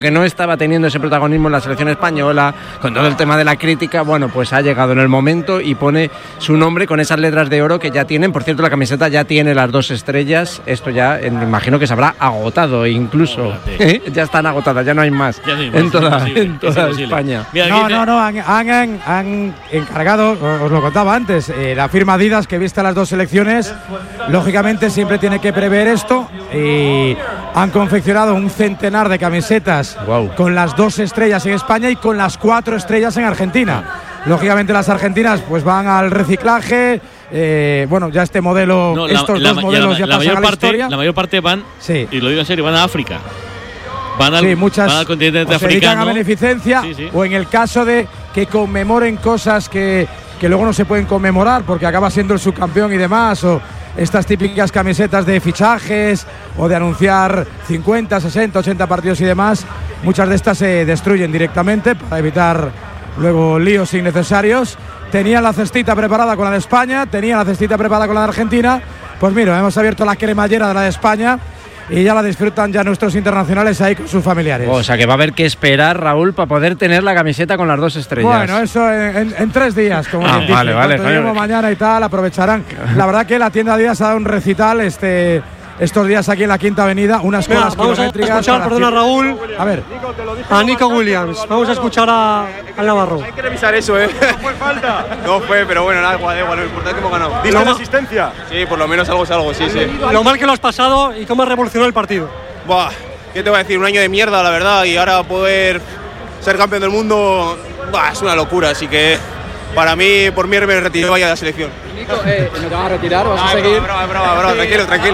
que no estaba teniendo ese protagonismo en la selección española, con todo el tema de la crítica, bueno, pues ha llegado en el momento y pone su nombre con esas letras de oro que ya tienen. Por cierto, la camiseta ya tiene las 2 estrellas, esto ya me imagino que se habrá agotado incluso. Ya están agotadas, ya no hay más, ya no hay más en toda España. Mira, no, han encargado, os lo contaba antes, la firma Adidas que viste las 2 selecciones, lógicamente siempre tiene que prever esto y han confeccionado un centenar de camisetas. Wow. Con las 2 estrellas en España y con las 4 estrellas en Argentina. Lógicamente las argentinas pues van al reciclaje. Bueno, ya este modelo, estos dos modelos ya pasan a la historia. La mayor parte van, sí, y lo digo en serio, van a África. Van al continente africano. Se dedican a beneficencia, o en el caso de que conmemoren cosas que luego no se pueden conmemorar porque acaba siendo el subcampeón y demás, o estas típicas camisetas de fichajes o de anunciar 50, 60, 80 partidos y demás, muchas de estas se destruyen directamente para evitar luego líos innecesarios. Tenían la cestita preparada con la de España, tenían la cestita preparada con la de Argentina. Pues mira, hemos abierto la cremallera de la de España y ya la disfrutan ya nuestros internacionales ahí con sus familiares. O sea que va a haber que esperar, Raúl, para poder tener la camiseta con las 2 estrellas. Bueno, eso en 3 días, como vale, lleguemos mañana y tal, aprovecharán. La verdad que la tienda Adidas ha dado un recital estos días aquí en la Quinta Avenida, unas colas kilométricas. Vamos a escuchar, perdona Raúl, a ver, a Nico Williams. Vamos a escuchar al Navarro. Hay que revisar eso, ¿eh? No fue falta. No fue, pero bueno, nada, igual, lo importante es que hemos ganado. ¿Diste la asistencia? Sí, por lo menos algo es algo, sí. Lo mal que lo has pasado y cómo has revolucionado el partido. Buah, ¿qué te voy a decir? Un año de mierda, la verdad, y ahora poder ser campeón del mundo, es una locura, así que para mí, por mí me retiro ya de la selección. Nico, ¿no te vas a retirar? ¿Vas a seguir? Brava, tranquilo.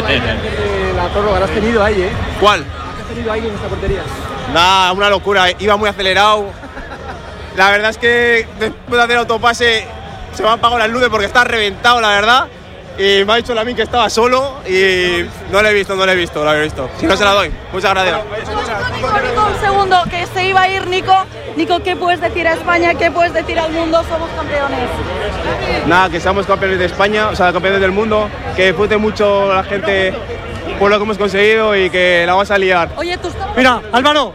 La prórroga la has tenido ahí, ¿eh? ¿Cuál? ¿La has tenido ahí en esta portería? Nada, una locura, iba muy acelerado. La verdad es que después de hacer autopase se me han apagado las luces porque está reventado, la verdad. Y me ha dicho Lamin que estaba solo y no lo he visto, Si no se la doy. Muchas gracias. Nico, un segundo, que se iba a ir Nico. Nico, ¿qué puedes decir a España? ¿Qué puedes decir al mundo? Somos campeones. Nada, que seamos campeones de España, o sea, campeones del mundo. Que disfrute mucho la gente por lo que hemos conseguido y que la vamos a liar. Oye, tú estás... Mira, Álvaro.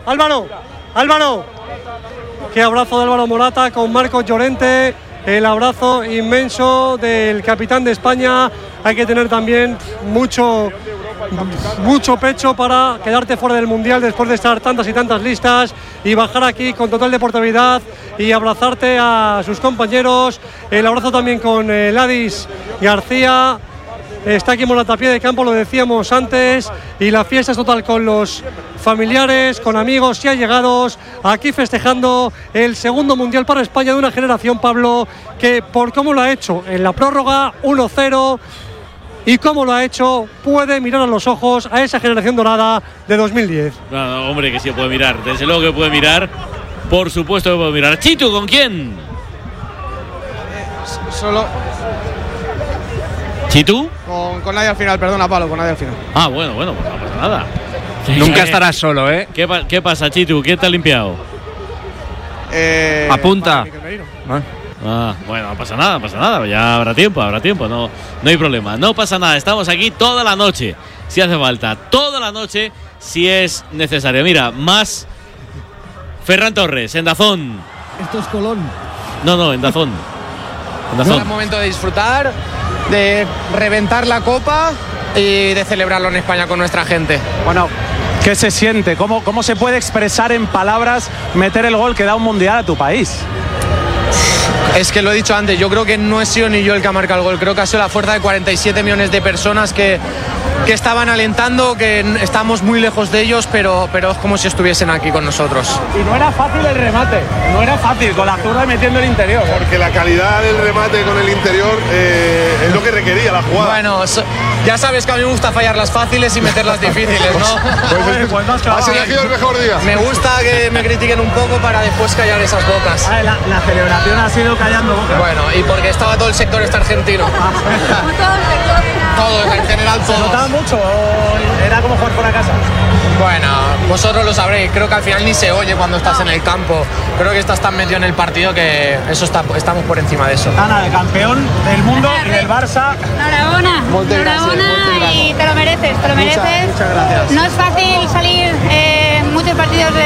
Qué abrazo de Álvaro Morata con Marcos Llorente. El abrazo inmenso del capitán de España. Hay que tener también mucho pecho para quedarte fuera del Mundial después de estar tantas y tantas listas y bajar aquí con total deportividad y abrazarte a sus compañeros. El abrazo también con Ladis García. Está aquí Morata a pie de campo, lo decíamos antes, y la fiesta es total con los familiares, con amigos y allegados, aquí festejando el segundo Mundial para España de una generación, Pablo, que por cómo lo ha hecho en la prórroga 1-0 y cómo lo ha hecho, puede mirar a los ojos a esa generación dorada de 2010. No, hombre, que sí puede mirar, desde luego que puede mirar, por supuesto que puede mirar. Chitu, ¿con quién? Solo... ¿Chitu? Con nadie al final, perdona, Pablo, con nadie al final. Ah, bueno, pues no pasa nada. Nunca estarás solo, ¿eh? ¿Qué pasa, Chitu? ¿Quién te ha limpiado? Apunta. Bueno, no pasa nada, ya habrá tiempo, no hay problema, no pasa nada, estamos aquí toda la noche, si hace falta, toda la noche, si es necesario. Mira, más Ferran Torres, en DAZN. Esto es Colón. No, en DAZN. Es el momento de disfrutar, de reventar la copa y de celebrarlo en España con nuestra gente. Bueno, ¿qué se siente? ¿Cómo se puede expresar en palabras meter el gol que da un mundial a tu país? Es que lo he dicho antes, yo creo que no he sido ni yo el que ha marcado el gol, creo que ha sido la fuerza de 47 millones de personas que estaban alentando, que estamos muy lejos de ellos, pero es como si estuviesen aquí con nosotros. Y no era fácil el remate, con la zurda metiendo el interior. Porque la calidad del remate con el interior es lo que requería la jugada. Bueno, ya sabes que a mí me gusta fallar las fáciles y meter las difíciles, ¿no? Pues has elegido el mejor día. Me gusta que me critiquen un poco para después callar esas bocas. La celebración ha sido callando bocas. Bueno, y porque estaba todo el sector argentino. Todo, en general todo. ¿Se notaba mucho o era como jugar por la casa? Bueno, vosotros lo sabréis, creo que al final ni se oye cuando estás en el campo. Creo que estás tan metido en el partido que estamos por encima de eso. Ana, de campeón del mundo y del Barça. Enhorabuena, enhorabuena y te lo mereces, Muchas gracias. No es fácil salir muchos partidos